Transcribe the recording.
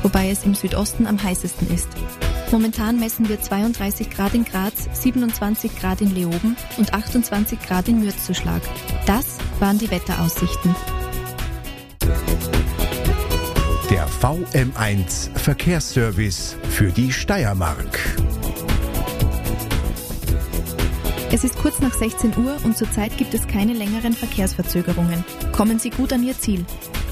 wobei es im Südosten am heißesten ist. Momentan messen wir 32 Grad in Graz, 27 Grad in Leoben und 28 Grad in Mürzzuschlag. Das waren die Wetteraussichten. Der VM1 Verkehrsservice für die Steiermark. Es ist kurz nach 16 Uhr und zurzeit gibt es keine längeren Verkehrsverzögerungen. Kommen Sie gut an Ihr Ziel.